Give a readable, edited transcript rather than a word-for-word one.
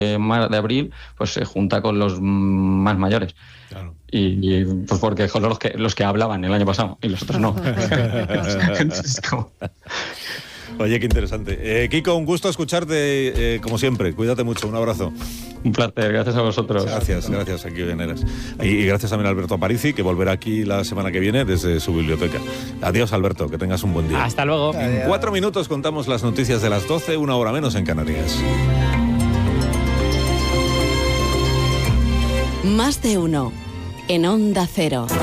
de abril, pues se junta con los más mayores. Claro. Y pues porque son los que hablaban el año pasado y los otros no. Entonces, como... Oye, qué interesante. Kiko, un gusto escucharte, como siempre. Cuídate mucho, un abrazo. Un placer, gracias a vosotros. Gracias, aquí vienes. Y gracias también a Alberto Aparici, que volverá aquí la semana que viene desde su biblioteca. Adiós, Alberto, que tengas un buen día. Hasta luego. En 4 minutos contamos las noticias de las 12, 1 hora menos en Canarias. Más de uno en Onda Cero.